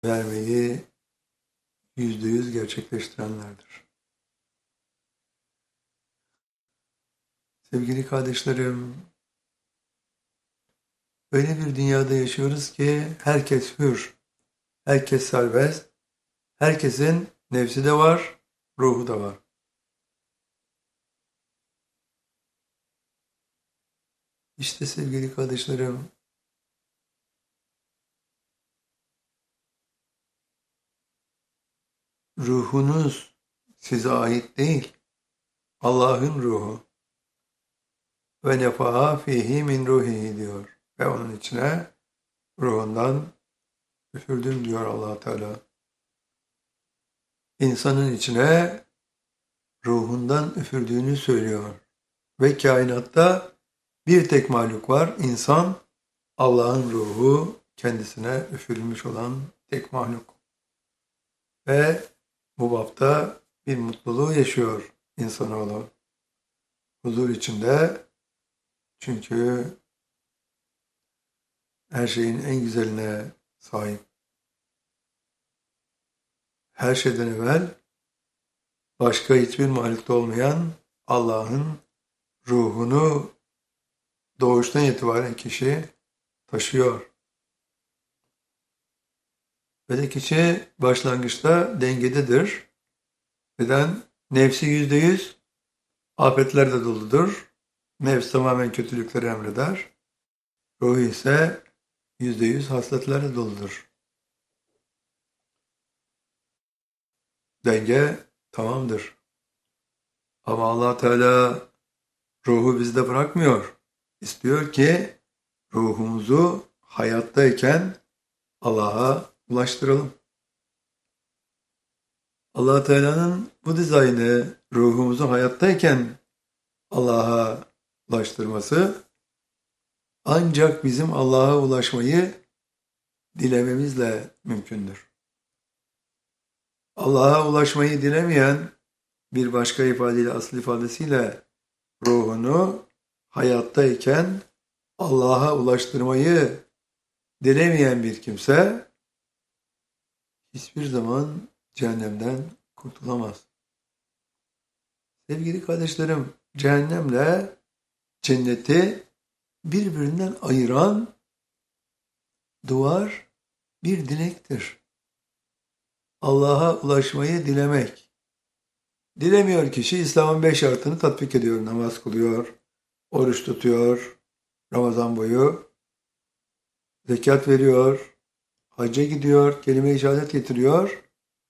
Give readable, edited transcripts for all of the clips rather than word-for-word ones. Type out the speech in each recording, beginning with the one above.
vermeyi %100 gerçekleştirenlerdir. Sevgili kardeşlerim, öyle bir dünyada yaşıyoruz ki herkes hür, herkes serbest, herkesin nefsi de var, ruhu da var. İşte sevgili kardeşlerim, ruhunuz size ait değil, Allah'ın ruhu. Ve nefaha fihi min ruhihi diyor. Ve onun içine ruhundan üfürdüm diyor Allah Teala. İnsanın içine ruhundan üfürdüğünü söylüyor. Ve kainatta bir tek mahluk var. İnsan, Allah'ın ruhu kendisine üfürülmüş olan tek mahluk. Ve bu bapta bir mutluluğu yaşıyor insanoğlu. Huzur içinde, çünkü her şeyin en güzeline sahip. Her şeyden evvel başka hiçbir mahlukta olmayan Allah'ın ruhunu doğuştan itibaren kişi taşıyor. Ve de kişi başlangıçta dengededir. Neden? Nefsi %100 afetlerle doludur. Nefs tamamen kötülükleri emreder. Ruhu ise %100 hasletlerle doludur. Denge tamamdır. Ama Allah Teala ruhu bizde bırakmıyor. İstiyor ki ruhumuzu hayattayken Allah'a ulaştıralım. Allah Teala'nın bu dizaynı ruhumuzu hayattayken Allah'a ulaştırması ancak bizim Allah'a ulaşmayı dilememizle mümkündür. Allah'a ulaşmayı dilemeyen, bir başka ifadeyle, asıl ifadesiyle ruhunu hayattayken Allah'a ulaştırmayı dilemeyen bir kimse hiçbir zaman cehennemden kurtulamaz. Sevgili kardeşlerim, cehennemle cenneti birbirinden ayıran duvar bir dilektir. Allah'a ulaşmayı dilemek. Dilemiyor kişi, İslam'ın 5 şartını tatbik ediyor. Namaz kılıyor, oruç tutuyor, Ramazan boyu, zekat veriyor, hacca gidiyor, kelime-i şehadet getiriyor.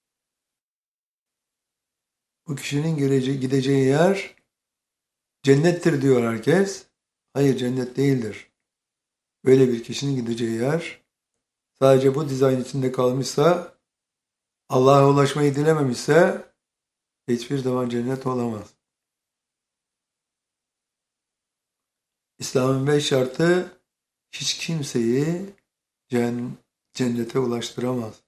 Bu kişinin gideceği yer cennettir diyor herkes. Hayır, cennet değildir. Böyle bir kişinin gideceği yer sadece bu dizayn içinde kalmışsa, Allah'a ulaşmayı dilememişse hiçbir zaman cennet olamaz. İslam'ın 5 şartı hiç kimseyi cennete ulaştıramaz.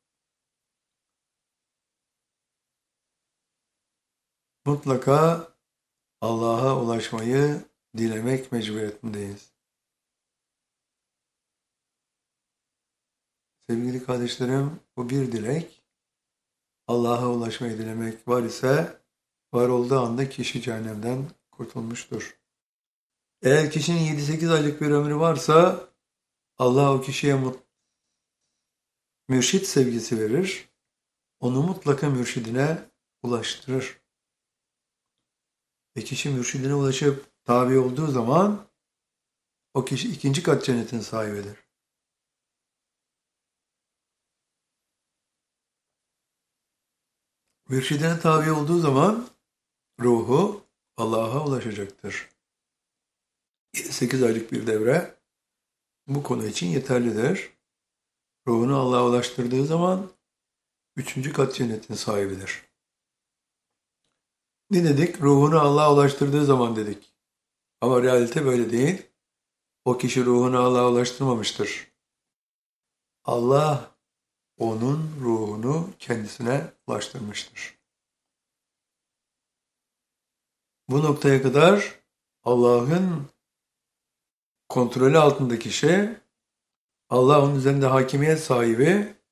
Mutlaka Allah'a ulaşmayı dilemek mecburiyetindeyiz. Sevgili kardeşlerim, bu bir dilek. Allah'a ulaşmayı dilemek var ise, var olduğu anda kişi cehennemden kurtulmuştur. Eğer kişinin 7-8 aylık bir ömrü varsa, Allah o kişiye mürşit sevgisi verir. Onu mutlaka mürşidine ulaştırır. Ve kişi mürşidine ulaşıp tabi olduğu zaman o kişi 2. kat cennetin sahibidir. Mürşidine tabi olduğu zaman ruhu Allah'a ulaşacaktır. 7-8 aylık bir devre bu konu için yeterlidir. Ruhunu Allah'a ulaştırdığı zaman 3. kat cennetin sahibidir. Ne dedik? Ruhunu Allah'a ulaştırdığı zaman dedik. Ama realite böyle değil. O kişi ruhunu Allah'a ulaştırmamıştır. Allah onun ruhunu kendisine ulaştırmıştır. Bu noktaya kadar Allah'ın kontrolü altındaki kişi, Allah onun üzerinde hakimiyet sahibi,